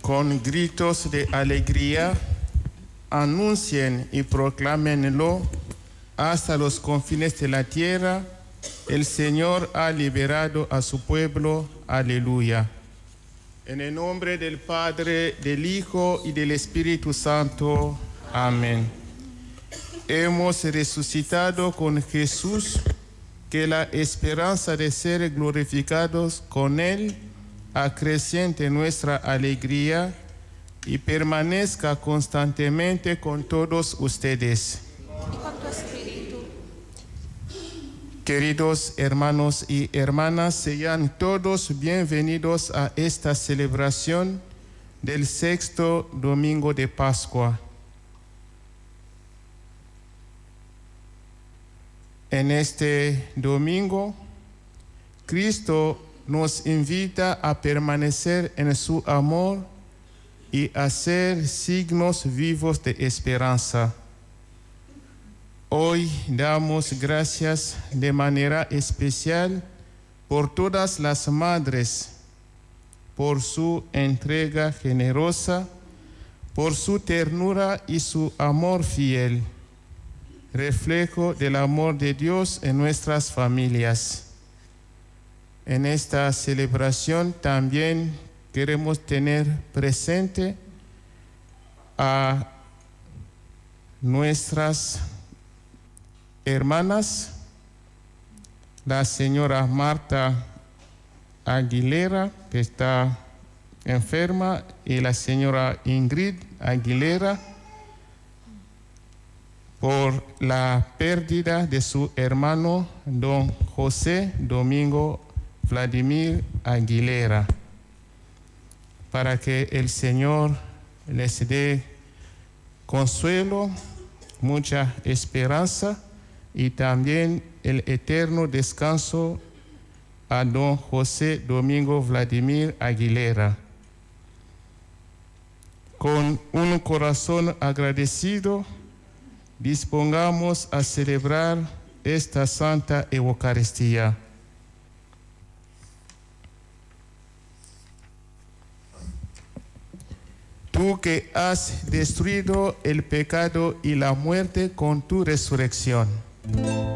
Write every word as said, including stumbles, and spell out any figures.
con gritos de alegría, anuncien y proclámenlo hasta los confines de la tierra. El Señor ha liberado a su pueblo. Aleluya. En el nombre del Padre, del Hijo y del Espíritu Santo. Amén. Hemos resucitado con Jesús, que la esperanza de ser glorificados con Él acreciente nuestra alegría y permanezca constantemente con todos ustedes. Y con tu espíritu. Queridos hermanos y hermanas, sean todos bienvenidos a esta celebración del sexto domingo de Pascua. En este domingo, Cristo nos invita a permanecer en su amor y a ser signos vivos de esperanza. Hoy damos gracias de manera especial por todas las madres, por su entrega generosa, por su ternura y su amor fiel, reflejo del amor de Dios en nuestras familias. En esta celebración también queremos tener presente a nuestras hermanas, la señora Marta Aguilera, que está enferma, y la señora Ingrid Aguilera, por la pérdida de su hermano don José Domingo Vladimir Aguilera, para que el Señor les dé consuelo, mucha esperanza y también el eterno descanso a don José Domingo Vladimir Aguilera. Con un corazón agradecido, dispongamos a celebrar esta Santa Eucaristía. Tú que has destruido el pecado y la muerte con tu resurrección,